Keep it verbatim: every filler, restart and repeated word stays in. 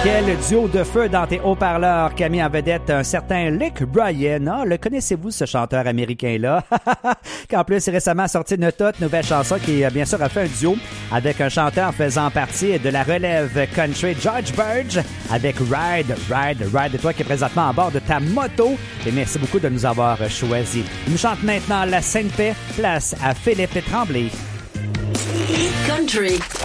Quel duo de feu dans tes haut-parleurs qui a mis en vedette un certain Luke Bryan. Ah, le connaissez-vous, ce chanteur américain-là? Qui en plus récemment sorti une toute nouvelle chanson qui, bien sûr, a fait un duo avec un chanteur faisant partie de la relève country, George Burge, avec Ride, Ride, Ride. Et toi qui es présentement à bord de ta moto. Et merci beaucoup de nous avoir choisis. Il nous chante maintenant La Sainte Paix, place à Philippe Tremblay. Country.